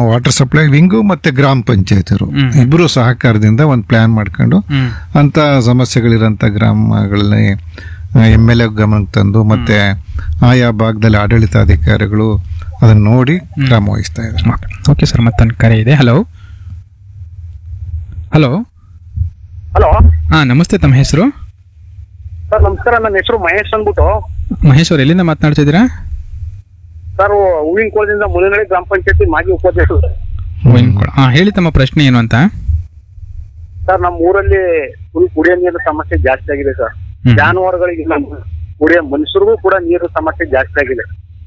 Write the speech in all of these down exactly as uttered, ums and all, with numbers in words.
Water supply wing ಮತ್ತೆ ಗ್ರಾಮ ಪಂಚಾಯತಿರು ಇಬ್ರು ಸಹಕಾರದಿಂದ ಒಂದು ಪ್ಲಾನ್ ಮಾಡ್ಕೊಂಡು ಅಂತ ಸಮಸ್ಯೆಗಳಿರೋಂಥ ಗ್ರಾಮಗಳಲ್ಲಿ ಎಮ್ ಎಲ್ ಎ ಗಮನಕ್ಕೆ ತಂದು ಮತ್ತೆ ಆಯಾ ಭಾಗದಲ್ಲಿ ಆಡಳಿತಾಧಿಕಾರಿಗಳು ಅದನ್ನ ನೋಡಿ ಕ್ರಮ ವಹಿಸ್ತಾ ಇದ್ದಾರೆ. ಓಕೆ ಸರ್, ಮತ್ತೊಂದು ಕರೆ ಇದೆ. ಹಲೋ ಹಲೋ ಹಲೋ ಹಾ ನಮಸ್ತೆ, ತಮ್ಮ ಹೆಸರು? ಸರ್ ನಮಸ್ಕಾರ, ನನ್ನ ಹೆಸರು ಮಹೇಶ್ ಅಂದ್ಬಿಟ್ಟು. ಮಹೇಶ್ ಅವ್ರು ಎಲ್ಲಿಂದ ಮಾತನಾಡ್ತಿದ್ದೀರಾ? ಸರ್ ಹೂವಿನ ಕೋಳದಿಂದ ಮುನಿನಳ್ಳಿ ಗ್ರಾಮ ಪಂಚಾಯತಿ ಮಾಜಿ ಉಪಾಧ್ಯಕ್ಷರು. ಹಾ ಹೇಳಿ, ತಮ್ಮ ಪ್ರಶ್ನೆ ಏನು ಅಂತ. ಸರ್ ನಮ್ಮ ಊರಲ್ಲಿ ಫುಲ್ ಕುಡಿಯೋ ನೀರಿನ ಸಮಸ್ಯೆ ಜಾಸ್ತಿ ಆಗಿದೆ ಸರ್. ಜಾನುವಾರುಗಳಿಗೆ ಕುಡಿಯೋ ಮನುಷ್ಯರಿಗೂ ಕೂಡ ನೀರು ಸಮಸ್ಯೆ ಜಾಸ್ತಿ ಆಗಿದೆ.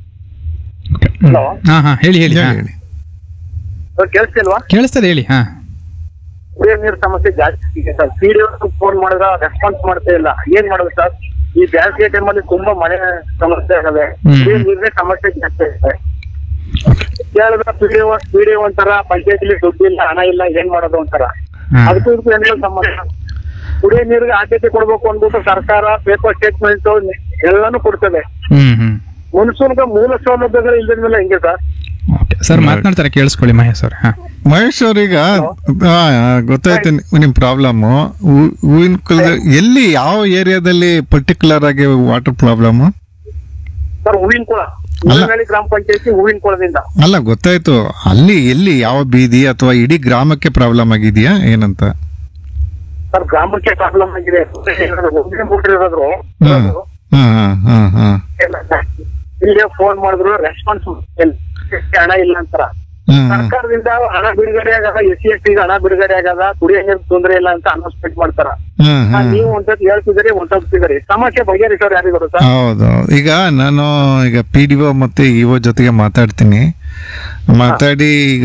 ಹಲೋ ಹಾ ಹಾ ಹೇಳಿ ಹೇಳಿ ಹಾ. ಹೇಳಿ ಸರ್ ಕೇಳಿಸ್ತಿಲ್ವಾ? ಕೇಳಿಸ್ತದೆ, ಹೇಳಿ. ಹಾ ಕುಡಿಯೋ ನೀರು ಸಮಸ್ಯೆ ಜಾಸ್ತಿ ಇದೆ ಸರ್. ಪಿ ಡಿ ಫೋನ್ ಮಾಡಿದ್ರೆ ರೆಸ್ಪಾನ್ಸ್ ಮಾಡ್ತಾ ಇಲ್ಲ. ಏನ್ ಮಾಡೋದು ಸರ್? ಈ ಬ್ಯಾಸಿಗೆ ಟೈಮಲ್ಲಿ ತುಂಬಾ ಮಳೆ ಸಮಸ್ಯೆ ಆಗದೆ, ಕುಡಿಯೋ ನೀರಿನ ಸಮಸ್ಯೆ ಜಾಸ್ತಿ ಆಗಿದೆ. ಕೇಳಿದ್ರೆ P D O P D O ಅಂತಾರ, ಪಂಚಾಯತಿಲಿ ದುಡ್ಡು ಇಲ್ಲ, ಹಣ ಇಲ್ಲ, ಏನ್ ಮಾಡೋದು ಅಂತಾರ. ಅದಕ್ಕೂ ಇದಕ್ಕೂ ಏನಿಲ್ಲ ಸಮಸ್ಯೆ. ಕುಡಿಯೋ ನೀರಿಗೆ ಆದ್ಯತೆ ಕೊಡ್ಬೇಕು ಅಂದ್ಬಿಟ್ಟು ಸರ್ಕಾರ ಪೇಪರ್ ಸ್ಟೇಟ್ಮೆಂಟ್ ಎಲ್ಲಾನು ಕೊಡ್ತದೆ. ಹ್ಮ್ ಹ್ಮ್ ಮನುಷ್ಯನಿಗೆ ಮೂಲ ಸೌಲಭ್ಯಗಳು ಇಲ್ಲದ ಮೇಲೆ ಹೆಂಗೆ ಸರ್? ಓಕೆ ಸರ್, ಮಾತನಾಡ್ತಾರೆ, ಕೇಳಿಸ್ಕೊಳ್ಳಿ ಮಹೇಶ್ ಅವ್ರೆ. ಹಾ ಮಹೇಶ್ ಅವ್ರೀಗ ಗೊತ್ತಾಯ್ತು ನಿಮ್ ಪ್ರಾಬ್ಲಮ್. ಹೂವಿನ ಕುಲದ ಎಲ್ಲಿ ಯಾವ ಏರಿಯಾದಲ್ಲಿ ಪರ್ಟಿಕ್ಯುಲರ್ ಆಗಿ ವಾಟರ್ ಪ್ರಾಬ್ಲಮ್? ಸರ್ ಹೂವಿನ ಕುಳ, ಮುನಿನಳ್ಳಿ ಗ್ರಾಮ ಪಂಚಾಯತಿ ಹೂವಿನ ಕುಳದಿಂದ. ಅಲ್ಲ ಗೊತ್ತಾಯ್ತು, ಅಲ್ಲಿ ಎಲ್ಲಿ ಯಾವ ಬೀದಿ ಅಥವಾ ಇಡೀ ಗ್ರಾಮಕ್ಕೆ ಪ್ರಾಬ್ಲಮ್ ಆಗಿದೆಯಾ ಏನಂತ? ಸರ್ ಗ್ರಾಮಕ್ಕೆ ಪ್ರಾಬ್ಲಮ್ ಆಗಿದೆ. ಒಬ್ಬನೇ ಮುಟ್ಟಿರೋದ್ರು ಹ್ಮ್ ಹ್ಮ್ ಹ್ಮ್ ಹ್ಮ್ ಇಲ್ಲೇ ಫೋನ್ ಮಾಡಿದ್ರು ರೆಸ್ಪಾನ್ಸ್ ಹಣ ಇಲ್ಲ ಅಂತಾರ. ಸರ್ಕಾರದಿಂದ ಹಣ ಬಿಡುಗಡೆ ಆಗದ, ಎಸ್ ಸಿ ಎಸ್ ಟಿಗೆ ಹಣ ಬಿಡುಗಡೆ ಆಗದ, ಕುಡಿಯೋ ನೀರು ತೊಂದರೆ ಇಲ್ಲ ಅಂತ ಅನೌನ್ಸ್ಮೆಂಟ್ ಮಾಡ್ತಾರ. ನೀವು ಒಂದ್ಸತಿ ಹೇಳ್ತಿದ್ರಿ, ಒಂದ್ಸತಿದ್ರಿ ಸಮಸ್ಯೆ ಬಗೆಹರಿಸೋರು ಯಾರಿಗಾರು ಸರ್? ಹೌದು. ಈಗ ನಾನು ಈಗ ಪಿ ಡಿ ಒ ಮತ್ತೆ ಇ ಒ ಜೊತೆಗೆ ಮಾತಾಡ್ತೀನಿ. ಮಾತಾಡಿ ಈಗ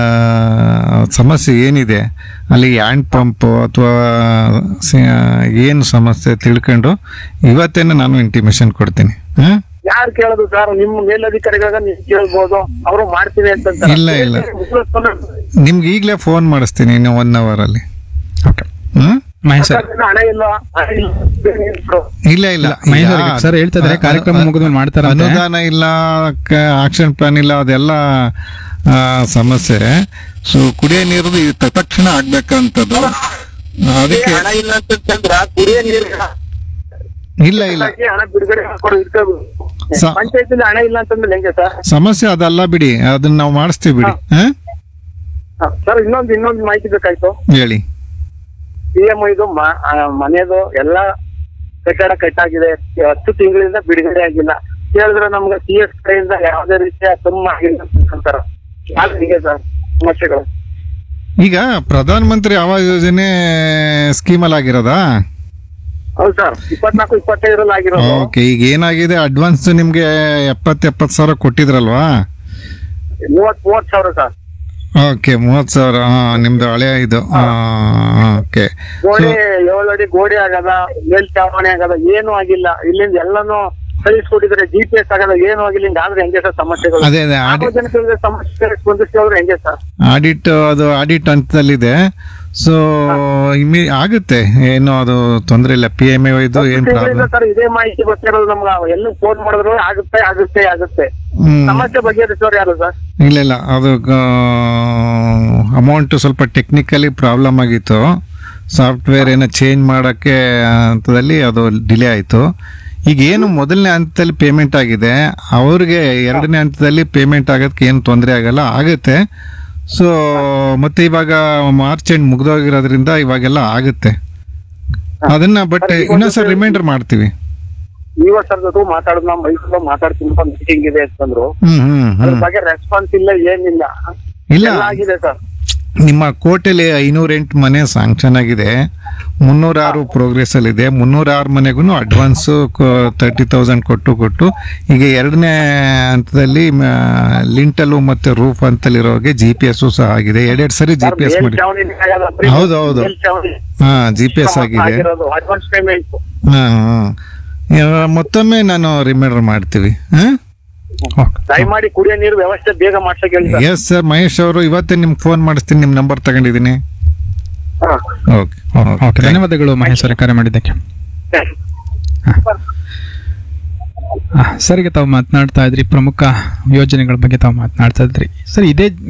ಸಮಸ್ಯೆ ಏನಿದೆ ಅಲ್ಲಿ ಹ್ಯಾಂಡ್ ಪಂಪ್ ಅಥವಾ ಏನು ಸಮಸ್ಯೆ ತಿಳ್ಕೊಂಡು ಇವತ್ತೇನೆ ನಾನು ಇಂಟಿಮೇಷನ್ ಕೊಡ್ತೀನಿ. ಹ ಯಾರು ಕೇಳೋದು ಸರ್? ನಿಮ್ಮ ಮೇಲಧಿಕಾರಿಗಳಾಗ ನೀವು ಕೇಳ್ಬೋದು, ಅವರು ಮಾಡ್ತೀವಿ ಅಂತ. ಇಲ್ಲ ಇಲ್ಲ, ನಿಮ್ಗೆ ಈಗಲೇ ಫೋನ್ ಮಾಡಿಸ್ತೀನಿ ಇನ್ನು ಒನ್ ಅವರ್ ಅಲ್ಲಿ. ಓಕೆ ಹ್ಮ್ ಹಣ ಇಲ್ಲ, ಇಲ್ಲ ಇಲ್ಲ ಮಹೇಶ್ ಅವ್ರಿಗೆ ಸರ್ ಹೇಳ್ತಾ ಇದ್ದಾರೆ, ಕಾರ್ಯಕ್ರಮ ಮುಗಿದ್ಮೇಲೆ ಮಾಡ್ತಾರೆ. ಅನುದಾನ ಇಲ್ಲ, ಆಕ್ಷನ್ ಪ್ಲಾನ್ ಇಲ್ಲ, ಅದೆಲ್ಲ ಸಮಸ್ಯೆ. ಸೊ ಕುಡಿಯೋ ನೀರು ತಕ್ಷಣ ಆಗ್ಬೇಕಂತದ್ದು. ಅದಕ್ಕೆ ಹಣ ಇಲ್ಲ ಅಂತಂದ್ರ ಕುಡಿಯೋ ನೀರು ಇಲ್ಲ ಇಲ್ಲ ಹಣ ಬಿಡುಗಡೆ ಪಂಚಾಯತಿಲಿ ಹಣ ಇಲ್ಲ ಅಂತಂದ್ರೆ ಹೆಂಗೆ ಸರ್? ಸಮಸ್ಯೆ ಅದಲ್ಲ ಬಿಡಿ, ಅದನ್ನ ನಾವು ಮಾಡಿಸ್ತೀವಿ ಬಿಡಿ. ಸರ್ ಇನ್ನೊಂದು ಇನ್ನೊಂದು ಮಾಹಿತಿ ಬೇಕಾಯ್ತು. ಹೇಳಿ. ಪಿ ಎಂ ಐದು ಮನೆದು ಎಲ್ಲಾ ಕಟ್ಟಡ ಕಟ್ಟಾಗಿದೆ, ಹತ್ತು ತಿಂಗಳಿಂದ ಬಿಡುಗಡೆ ಆಗಿಲ್ಲ. ಕೇಳಿದ್ರೆ ನಮ್ಗೆ ಸಿ ಎಸ್ ಕಡೆಯಿಂದ ಯಾವುದೇ ರೀತಿಯ ತುಂಬ ಆಗಿಲ್ಲ ಅಂತಾರ. ಹೇಗೆ ಸರ್ ಸಮಸ್ಯೆಗಳು? ಈಗ ಪ್ರಧಾನ ಮಂತ್ರಿ ಆವಾಸ್ ಯೋಜನೆ ಸ್ಕೀಮಲ್ಲಿ ಆಗಿರೋದಾ? ಹೌದು ಸರ್, ಇಪ್ಪತ್ನಾಲ್ಕು ಇಪ್ಪತ್ತೈದರಲ್ಲಿ ಆಗಿರೋದು. ಓಕೆ, ಈಗ ಏನಾಗಿದೆ, ಅಡ್ವಾನ್ಸ್ ನಿಮ್ಗೆ ಎಪ್ಪತ್ ಎಪ್ಪತ್ ಸಾವಿರ ಕೊಟ್ಟಿದ್ರಲ್ವಾ? ಮೂವತ್ ಮೂವತ್ ಸಾವಿರ ಸರ್. ಓಕೆ, ಮೂವತ್ ಸಾವಿರ. ಹಾ, ನಿಮ್ದು ಹಳೆ ಇದು. ಓಕೆ, ಗೋಡೆ ಏಳು ಅಡಿ ಗೋಡೆ ಆಗದ, ಮೇಲ್ಚಾವಣಿ ಆಗದ, ಏನು ಆಗಿಲ್ಲ. ಇಲ್ಲಿಂದ ಎಲ್ಲಾನು ಕಳಿಸ್ಕೊಟ್ಟಿದ್ರೆ ಜಿ ಪಿ ಎಸ್ ಆಗದ, ಏನು ಆಗಿಲ್ಲ. ಹಿಂಗ ಆದ್ರೆ ಹೆಂಗೆ ಸರ್ ಸಮಸ್ಯೆಗಳು? ಅದೇ ಅದೇ ಸಾರ್ವಜನಿಕರಿಗೆ ಸಮಸ್ಯೆ ಸ್ಪಂದಿಸಿದ್ರೆ ಹೆಂಗೆ ಸರ್? ಆಡಿಟ್ ಅದು ಆಡಿಟ್ ಹಂತದಲ್ಲಿದೆ. ಸೊ ಇಮಿ ಆಗುತ್ತೆ, ಏನು ಅದು ತೊಂದರೆ ಇಲ್ಲ. ಪಿ ಎಂ ಎ ಇದು ಏನ್ ಪ್ರಾಬ್ಲಮ್ ಸರ್? ಇದೇ ಮಾಹಿತಿ ಗೊತ್ತಿರೋದು ನಮ್ಗೆ. ಎಲ್ಲ ಫೋನ್ ಮಾಡಿದ್ರು ಆಗುತ್ತೆ ಆಗುತ್ತೆ ಆಗುತ್ತೆ. ಸಮಸ್ಯೆ ಬಗೆಹರಿಸೋರು ಯಾರು ಸರ್? ಇಲ್ಲ ಇಲ್ಲ, ಅದು ಅಮೌಂಟ್ ಸ್ವಲ್ಪ ಟೆಕ್ನಿಕಲಿ ಪ್ರಾಬ್ಲಮ್ ಆಗಿತ್ತು. ಸಾಫ್ಟ್ವೇರ್ ಏನೋ ಚೇಂಜ್ ಮಾಡೋಕ್ಕೆ ಹಂತದಲ್ಲಿ ಅದು ಡಿಲೇ ಆಯಿತು. ಈಗ ಏನು ಮೊದಲನೇ ಹಂತದಲ್ಲಿ ಪೇಮೆಂಟ್ ಆಗಿದೆ, ಅವ್ರಿಗೆ ಎರಡನೇ ಹಂತದಲ್ಲಿ ಪೇಮೆಂಟ್ ಆಗೋದಕ್ಕೆ ಏನು ತೊಂದರೆ ಆಗಲ್ಲ, ಆಗುತ್ತೆ. ಸೊ ಮತ್ತೆ ಇವಾಗ ಮಾರ್ಚ್ ಎಂಡ್ ಮುಗ್ದೋಗಿರೋದ್ರಿಂದ ಇವಾಗೆಲ್ಲ ಆಗುತ್ತೆ ಅದನ್ನ. ಬಟ್ ಇನ್ನೊಂದ್ಸಲ ರಿಮೈಂಡರ್ ಮಾಡ್ತೀವಿ. ಇವ ಸರ್ ಜೊತೆ ಮಾತಾಡೋದು, ನಾವು ಮೈಸೂರು ಮಾತಾಡ್ತೀನಿ, ಮೀಟಿಂಗ್ ಇದೆ ಅಂತಂದ್ರು. ಹ್ಮ್ ಹ್ಮ್ ಅದ್ರ ಬಗ್ಗೆ ರೆಸ್ಪಾನ್ಸ್ ಇಲ್ಲ, ಏನಿಲ್ಲ. ಇಲ್ಲ ಆಗಿದೆ ಸರ್. ನಿಮ್ಮ ಕೋಟೆಲಿ ಐನೂರ ಎಂಟು ಮನೆ ಸ್ಯಾಂಕ್ಷನ್ ಆಗಿದೆ, ಮುನ್ನೂರ ಆರು ಪ್ರೋಗ್ರೆಸ್ ಅಲ್ಲಿ ಇದೆ. ಮುನ್ನೂರ ಆರು ಮನೆಗೂ ಅಡ್ವಾನ್ಸ್ ತರ್ಟಿ ತೌಸಂಡ್ ಕೊಟ್ಟು ಕೊಟ್ಟು ಈಗ ಎರಡನೇ ಹಂತದಲ್ಲಿ ಲಿಂಟಲು ಮತ್ತೆ ರೂಫ್ ಅಂತಲ್ಲಿರೋಗೆ ಜಿ ಪಿ ಎಸ್ ಸಹ ಆಗಿದೆ. ಎರಡೆರಡು ಸರಿ ಜಿ ಪಿ ಎಸ್ ಮಾಡಿ. ಹೌದು ಹೌದು, ಹಾ ಜಿ ಪಿ ಎಸ್ ಆಗಿದೆ. ಹಾ ಹಾ, ಮತ್ತೊಮ್ಮೆ ನಾನು ರಿಮೈಂಡರ್ ಮಾಡ್ತೀವಿ. ಹಾ, ದಯಮಾಡಿ ಕುಡಿಯೋ ನೀರು ವ್ಯವಸ್ಥೆ ಬೇಗ ಮಾಡ್ಸಕ್ಕೆ ಹೇಳಿ. ಎಸ್ ಸರ್, ಮಹೇಶ್ ಅವರು ಇವತ್ತೇ ನಿಮ್ಗೆ ಫೋನ್ ಮಾಡಿಸ್ತೀನಿ. ನಿಮ್ ನಂಬರ್ ತಗೊಂಡಿದ್ದೀನಿ. ಓಕೆ ಓಕೆ, ಧನ್ಯವಾದಗಳು ಮಹೇಶ್ ಅವರೇ ಕರೆ ಮಾಡಿದ್ದಕ್ಕೆ. ಸರಿಗೆ ತಾವು ಮಾತನಾಡ್ತಾ ಇದ್ರಿ, ಪ್ರಮುಖ ಯೋಜನೆಗಳ ಬಗ್ಗೆ ತಾವು ಮಾತನಾಡ್ತಾ ಇದ್ರಿ ಸರ್. ಇದೇ